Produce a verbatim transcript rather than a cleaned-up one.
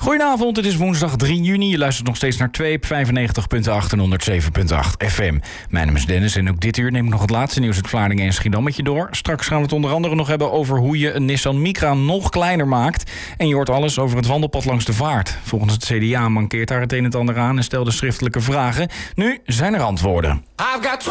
Goedenavond, het is woensdag drie juni. Je luistert nog steeds naar Tweep, vijfennegentig komma acht en honderdzeven komma acht F M. Mijn naam is Dennis en ook dit uur neem ik nog het laatste nieuws uit Vlaardingen en Schiedam met je door. Straks gaan we het onder andere nog hebben over hoe je een Nissan Micra nog kleiner maakt. En je hoort alles over het wandelpad langs de vaart. Volgens het C D A mankeert daar het een en ander aan en stelde schriftelijke vragen. Nu zijn er antwoorden.